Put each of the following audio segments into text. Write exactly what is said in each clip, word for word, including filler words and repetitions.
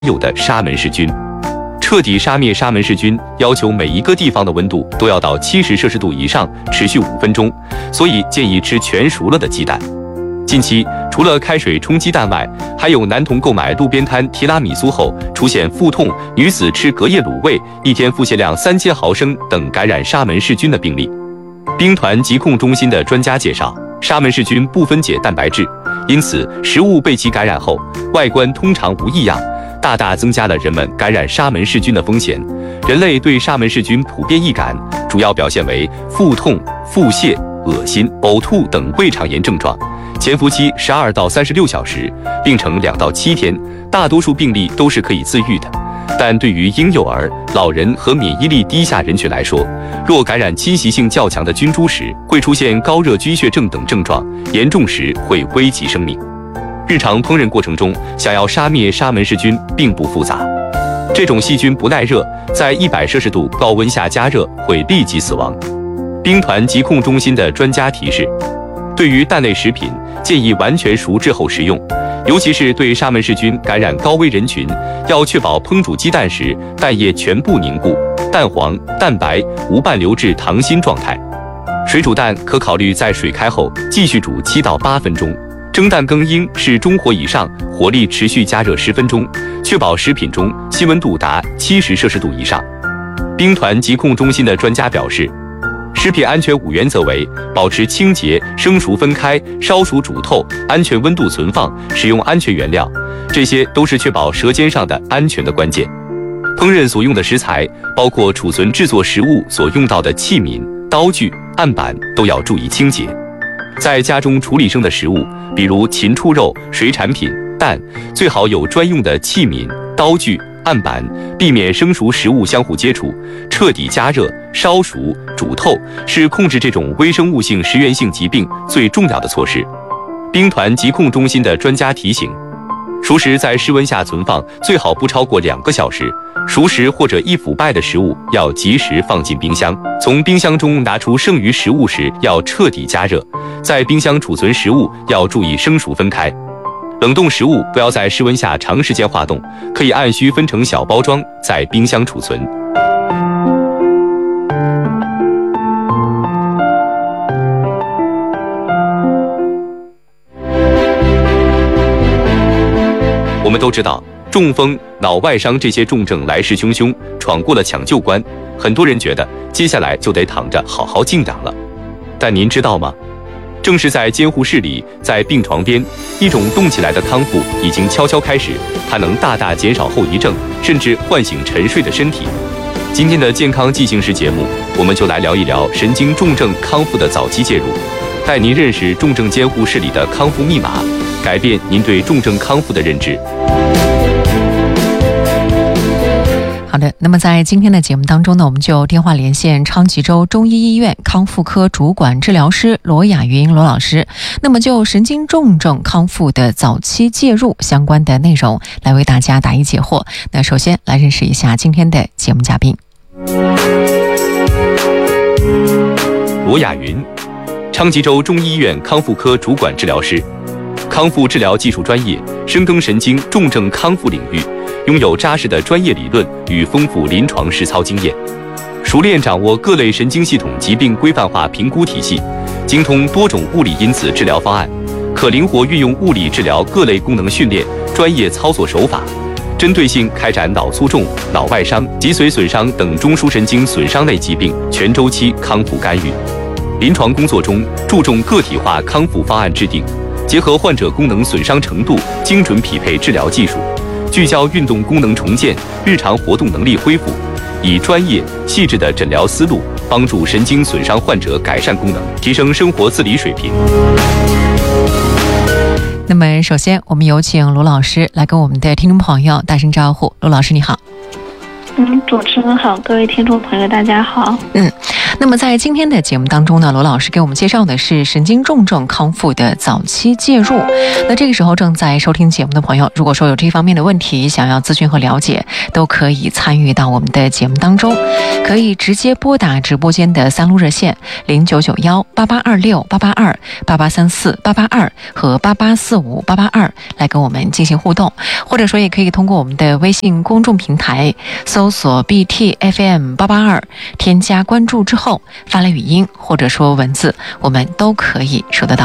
有的沙门氏菌。彻底杀灭沙门氏菌，要求每一个地方的温度都要到七十摄氏度以上，持续五分钟，所以建议吃全熟了的鸡蛋。近期除了开水冲鸡蛋外，还有男童购买路边摊提拉米苏后出现腹痛，女子吃隔夜卤味一天腹泻量三千毫升等感染沙门氏菌的病例。兵团疾控中心的专家介绍，沙门氏菌不分解蛋白质，因此食物被其感染后，外观通常无异样，大大增加了人们感染沙门氏菌的风险。人类对沙门氏菌普遍易感，主要表现为腹痛、腹泻、恶心、呕吐等胃肠炎症状，潜伏期十二到三十六小时，病程两到七天，大多数病例都是可以自愈的。但对于婴幼儿、老人和免疫力低下人群来说，若感染侵袭性较强的菌株时，会出现高热、拘血症等症状，严重时会危及生命。日常烹饪过程中，想要杀灭沙门氏菌并不复杂。这种细菌不耐热，在一百摄氏度高温下加热会立即死亡。兵团疾控中心的专家提示，对于蛋类食品，建议完全熟制后食用，尤其是对沙门氏菌感染高危人群，要确保烹煮鸡蛋时蛋液全部凝固，蛋黄、蛋白无半流至溏心状态。水煮蛋可考虑在水开后继续煮七到八分钟。蒸蛋羹应是中火以上，火力持续加热十分钟，确保食品中气温度达七十摄氏度以上。兵团疾控中心的专家表示，食品安全五原则为保持清洁、生熟分开、烧熟煮透、安全温度存放、使用安全原料，这些都是确保舌尖上的安全的关键。烹饪所用的食材，包括储存制作食物所用到的器皿、刀具、案板，都要注意清洁。在家中处理生的食物，比如禽畜肉、水产品、蛋，最好有专用的器皿、刀具、案板，避免生熟食物相互接触。彻底加热、烧熟、煮透是控制这种微生物性食源性疾病最重要的措施。兵团疾控中心的专家提醒，熟食在室温下存放最好不超过两个小时，熟食或者易腐败的食物要及时放进冰箱。从冰箱中拿出剩余食物时要彻底加热，在冰箱储存食物要注意生熟分开。冷冻食物不要在室温下长时间化冻，可以按需分成小包装，在冰箱储存。我们都知道，中风、脑外伤这些重症来势汹汹，闯过了抢救关，很多人觉得接下来就得躺着好好静养了。但您知道吗？正是在监护室里，在病床边，一种动起来的康复已经悄悄开始，它能大大减少后遗症，甚至唤醒沉睡的身体。今天的健康进行时节目，我们就来聊一聊神经重症康复的早期介入，带您认识重症监护室里的康复密码，改变您对重症康复的认知。 好的，那么在今天的节目当中呢，我们就电话连线昌吉州中医医院康复科主管治疗师罗雅云罗老师，那么就神经重症康复的早期介入相关的内容来为大家答疑解惑。那首先来认识一下今天的节目嘉宾。 罗雅云，昌吉州中医医院康复科主管治疗师，康复治疗技术专业，深耕神经重症康复领域，拥有扎实的专业理论与丰富临床实操经验，熟练掌握各类神经系统疾病规范化评估体系，精通多种物理因子治疗方案，可灵活运用物理治疗各类功能训练、专业操作手法，针对性开展脑卒中、脑外伤、脊髓损伤等中枢神经损伤类疾病全周期康复干预。临床工作中注重个体化康复方案制定，结合患者功能损伤程度，精准匹配治疗技术，聚焦运动功能重建、日常活动能力恢复，以专业细致的诊疗思路，帮助神经损伤患者改善功能，提升生活自理水平。 那么首先我们有请罗老师来跟我们的听众朋友打声招呼。罗老师你好。 嗯，主持人好，各位听众朋友大家好。 嗯， 那么在今天的节目当中呢，罗老师给我们介绍的是神经重症康复的早期介入。那这个时候正在收听节目的朋友，如果说有这方面的问题想要咨询和了解，都可以参与到我们的节目当中，可以直接拨打直播间的三路热线零九九幺八八二六八八二、八八三四八八二和八八四五八八二来跟我们进行互动，或者说也可以通过我们的微信公众平台搜索 B T F M 八八二，添加关注之后发来语音或者说文字，我们都可以收得到。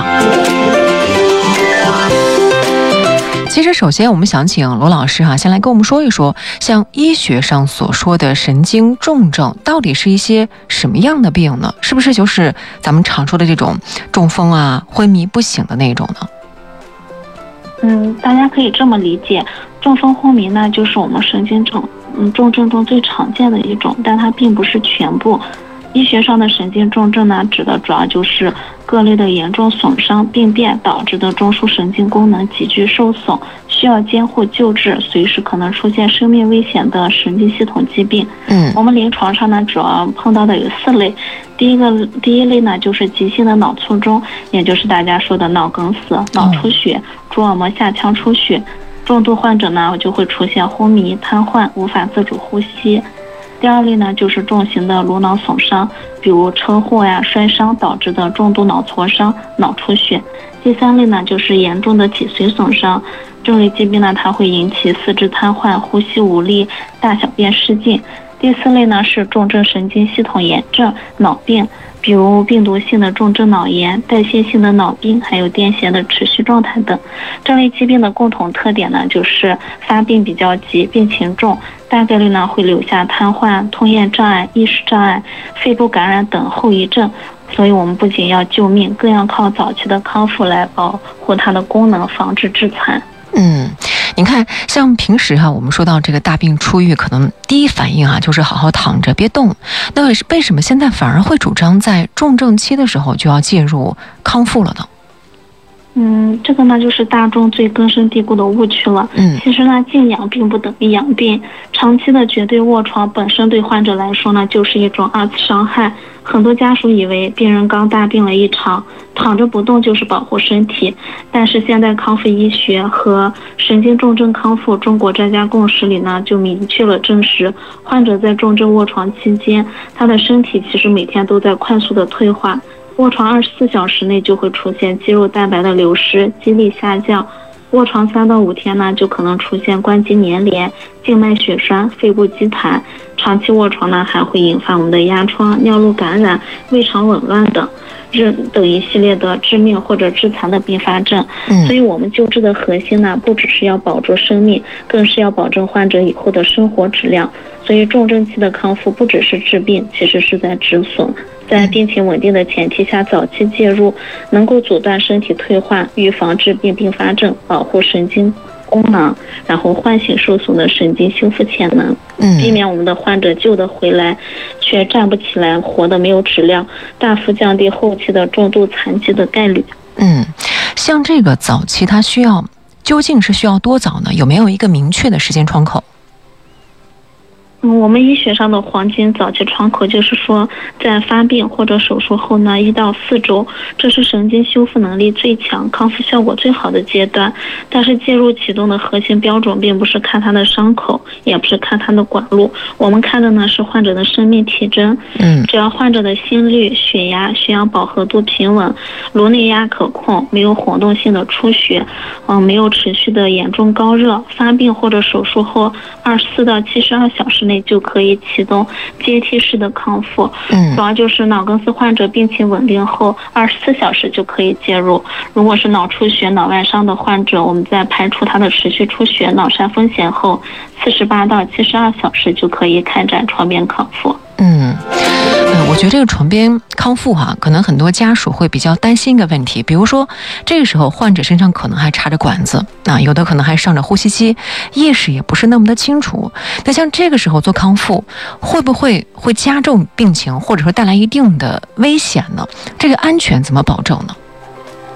其实首先我们想请罗老师哈、啊，先来跟我们说一说，像医学上所说的神经重症到底是一些什么样的病呢？是不是就是咱们常说的这种中风啊、昏迷不醒的那种呢？ 嗯，大家可以这么理解，中风昏迷呢，就是我们神经症嗯重症中最常见的一种，但它并不是全部。医学上的神经重症呢，指的主要就是各类的严重损伤、病变导致的中枢神经功能急剧受损，需要监护救治，随时可能出现生命危险的神经系统疾病。 嗯， 我们临床上呢，主要碰到的有四类。第一个，第一类呢，就是急性的脑卒中，也就是大家说的脑梗死、脑出血、蛛网膜下腔出血。重度患者呢，就会出现昏迷、瘫痪、无法自主呼吸。第二类呢，就是重型的颅脑损伤，比如车祸呀、摔伤导致的重度脑挫伤、脑出血。第三类呢，就是严重的脊髓损伤，这类疾病呢，它会引起四肢瘫痪、呼吸无力、大小便失禁。第四类呢，是重症神经系统炎症、脑病，比如病毒性的重症脑炎、代谢性的脑病，还有癫痫的持续状态等。这类疾病的共同特点呢，就是发病比较急，病情重，大概率呢会留下瘫痪、吞咽障碍、意识障碍、肺部感染等后遗症。所以我们不仅要救命，更要靠早期的康复来保护它的功能，防治致残。 嗯，您看，像平时哈、啊，我们说到这个大病初愈，可能第一反应啊就是好好躺着别动。那为什么现在反而会主张在重症期的时候就要介入康复了呢？ 嗯，这个呢就是大众最根深蒂固的误区了。 嗯， 其实呢，静养并不等于养病，长期的绝对卧床本身对患者来说呢，就是一种二次伤害。很多家属以为病人刚大病了一场，躺着不动就是保护身体，但是现代康复医学和神经重症康复中国专家共识里呢，就明确了证实，患者在重症卧床期间，他的身体其实每天都在快速的退化。卧床二十四小时内就会出现肌肉蛋白的流失、肌力下降。卧床三到五天呢，就可能出现关节粘连、静脉血栓、肺部积痰。长期卧床呢，还会引发我们的压疮、尿路感染、胃肠紊乱等，这等一系列的致命或者致残的并发症。 嗯， 所以我们救治的核心呢，不只是要保住生命，更是要保证患者以后的生活质量。所以重症期的康复不只是治病，其实是在止损。在病情稳定的前提下早期介入，能够阻断身体退化，预防致病并发症，保护神经功能，然后唤醒受损的神经修复潜能，避免我们的患者救得回来却站不起来，活得没有质量，大幅降低后期的重度残疾的概率。 嗯，像这个早期它需要究竟是需要多早呢？有没有一个明确的时间窗口？ 嗯，我们医学上的黄金早期窗口就是说，在发病或者手术后呢，一到四周，这是神经修复能力最强、康复效果最好的阶段。但是介入启动的核心标准并不是看他的伤口，也不是看他的管路，我们看的呢是患者的生命体征。 嗯， 只要患者的心率、血压、血氧饱和度平稳，颅内压可控，没有活动性的出血，嗯，没有持续的严重高热，发病或者手术后二十四到七十二小时内就可以启动阶梯式的康复。 嗯， 主要就是脑梗死患者病情稳定后二十四小时就可以介入。如果是脑出血、脑外伤的患者，我们在排除他的持续出血、脑疝风险后四十八到七十二小时就可以开展床边康复。 嗯，呃，我觉得这个床边康复哈、啊，可能很多家属会比较担心一个问题，比如说这个时候患者身上可能还插着管子，啊，有的可能还上着呼吸机，意识也不是那么的清楚。那像这个时候做康复，会不会会加重病情，或者说带来一定的危险呢？这个安全怎么保证呢？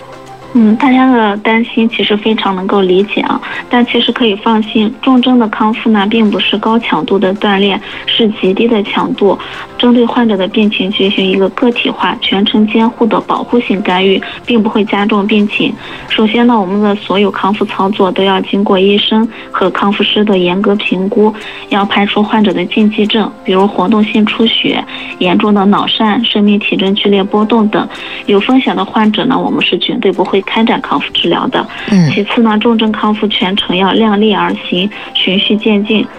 嗯，大家的担心其实非常能够理解啊，但其实可以放心，重症的康复呢，并不是高强度的锻炼，是极低的强度，针对患者的病情进行一个个体化、全程监护的保护性干预，并不会加重病情。首先呢，我们的所有康复操作都要经过医生和康复师的严格评估，要排除患者的禁忌症，比如活动性出血、严重的脑疝、生命体征剧烈波动等。有风险的患者呢，我们是绝对不会开展康复治疗的。 嗯， 其次呢，重症康复全程要量力而行，循序渐进，